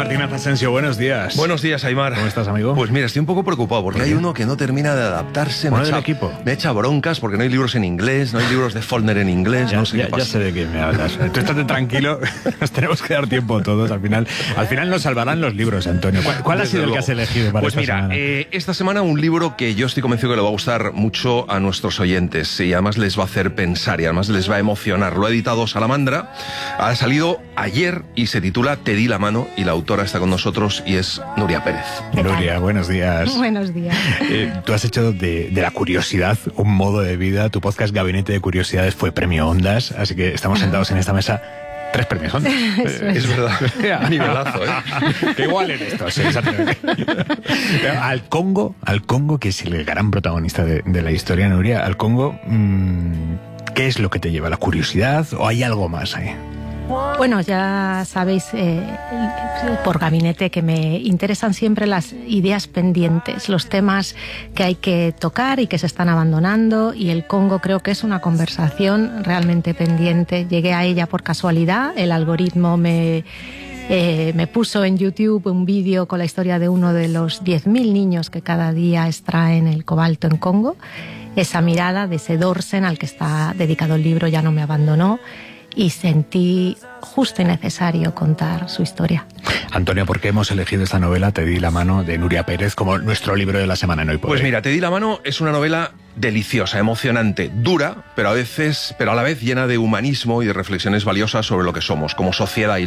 Martínez Asensio, buenos días. Buenos días, Aimar. ¿Cómo estás, amigo? Pues mira, estoy un poco preocupado porque hay uno que no termina de adaptarse. ¿Uno del equipo? Me echa broncas porque no hay libros en inglés, no hay libros de Faulkner en inglés, no sé qué pasa. Ya sé de quién me hablas. Tú estate tranquilo, nos tenemos que dar tiempo todos. Al final nos salvarán los libros, Antonio. ¿Cuál ha sido el que has elegido para esta semana? Pues mira, esta semana un libro que yo estoy convencido que le va a gustar mucho a nuestros oyentes y además les va a hacer pensar y además les va a emocionar. Lo ha editado Salamandra, ha salido ayer y se titula Te di la mano y la autora está con nosotros y es Nuria Pérez. Nuria, buenos días. Buenos días. Tú has hecho de la curiosidad un modo de vida. Tu podcast Gabinete de Curiosidades fue premio Ondas, así que estamos sentados en esta mesa. 3 premios Ondas. Es verdad. Nivelazo, ¿eh? Que igual en esto, sí, exactamente. Al Congo, que es el gran protagonista de la historia, Nuria, al Congo, ¿qué es lo que te lleva? ¿La curiosidad o hay algo más ahí? Bueno, ya sabéis por Gabinete que me interesan siempre las ideas pendientes, los temas que hay que tocar y que se están abandonando, y el Congo creo que es una conversación realmente pendiente. Llegué a ella por casualidad, el algoritmo me puso en YouTube un vídeo con la historia de uno de los 10.000 niños que cada día extraen el cobalto en Congo. Esa mirada de ese Dorsen al que está dedicado el libro ya no me abandonó. Y sentí justo y necesario contar su historia. Antonio, ¿por qué hemos elegido esta novela, Te di la mano, de Nuria Pérez, como nuestro libro de la semana en Hoy por Hoy? Pues mira, Te di la mano es una novela deliciosa, emocionante, dura, pero a la vez llena de humanismo y de reflexiones valiosas sobre lo que somos como sociedad.